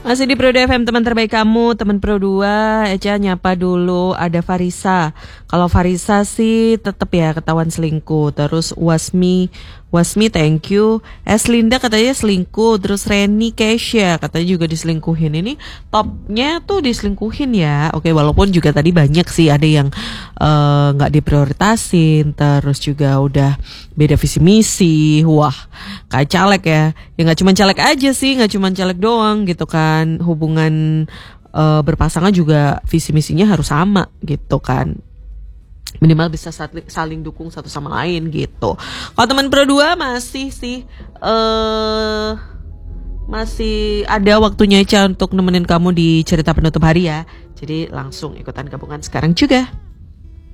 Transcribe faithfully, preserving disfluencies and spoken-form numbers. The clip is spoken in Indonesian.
Masih di Pro dua F M, teman terbaik kamu, teman Pro dua. Eca nyapa dulu, ada Farisa. Kalau Farisa sih tetap ya ketahuan selingkuh. Terus Wasmi, Wasmi thank you. Eslinda katanya selingkuh. Terus Reni Kesha katanya juga diselingkuhin. Ini topnya tuh diselingkuhin ya. Oke, walaupun juga tadi banyak sih ada yang eh, nggak uh, diprioritasin. Terus juga udah beda visi misi. Wah, kayak caleg ya. Ya nggak cuma caleg aja sih, nggak cuma caleg doang gitu kan. Hubungan uh, berpasangan juga visi misinya harus sama gitu kan. Minimal bisa saling dukung satu sama lain gitu. Kalau teman Pro dua masih sih uh, masih ada waktunya Eca untuk nemenin kamu di cerita penutup hari ya. Jadi langsung ikutan gabungan sekarang juga.